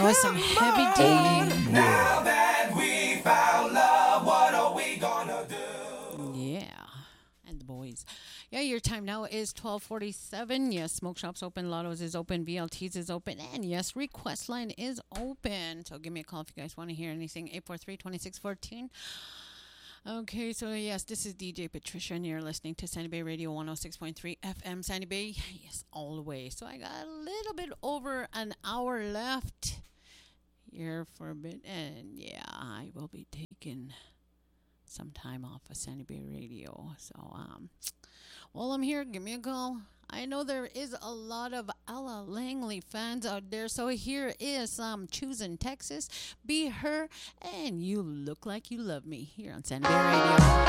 was some heavy D. Now that we found love, what are we gonna do? Yeah. And the boys. Yeah, your time now is 12:47. Yes, Smoke Shops open, Lottos is open, BLTs is open, and yes, Request Line is open. So give me a call if you guys want to hear anything. 843-2614. Okay, so yes, this is DJ Patricia, and you're listening to Sandy Bay Radio 106.3 FM, Sandy Bay. Yes, all the way. So I got a little bit over an hour left here for a bit, and yeah, I will be taking some time off of Sandy Bay Radio. So, while I'm here, give me a call. I know there is a lot of Ella Langley fans out there, so here is Choosing Texas, Be Her, and You Look Like You Love Me here on Sandy Bay Radio.